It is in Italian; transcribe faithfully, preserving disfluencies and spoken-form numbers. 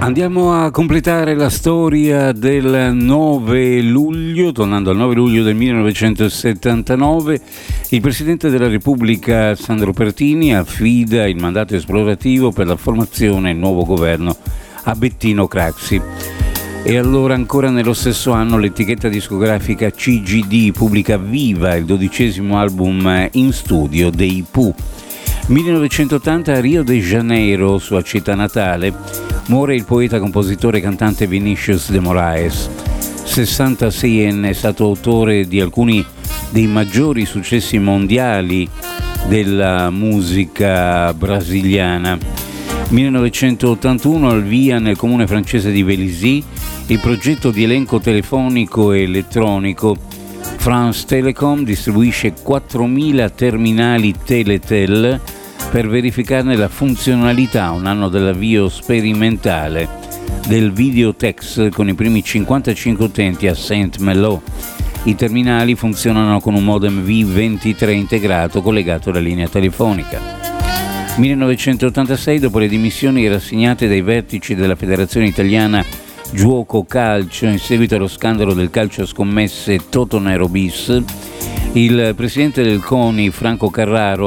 Andiamo a completare la storia del nove luglio, tornando al nove luglio del millenovecentosettantanove, il Presidente della Repubblica Sandro Pertini affida il mandato esplorativo per la formazione del nuovo governo a Bettino Craxi. E allora, ancora nello stesso anno, l'etichetta discografica C G D pubblica Viva, il dodicesimo album in studio dei Pooh. millenovecentottanta, a Rio de Janeiro, sua città natale, muore il poeta, compositore e cantante Vinícius de Moraes. sessantaseienne, è stato autore di alcuni dei maggiori successi mondiali della musica brasiliana. millenovecentottantuno, al via nel comune francese di Vélizy il progetto di elenco telefonico e elettronico. France Telecom distribuisce quattromila terminali Teletel per verificarne la funzionalità, un anno dell'avvio sperimentale del Videotex con i primi cinquantacinque utenti a Saint-Malo. I terminali funzionano con un modem V ventitré integrato collegato alla linea telefonica. millenovecentottantasei, dopo le dimissioni rassegnate dai vertici della Federazione Italiana Giuoco Calcio in seguito allo scandalo del calcio a scommesse Totonero bis, il presidente del CONI Franco Carraro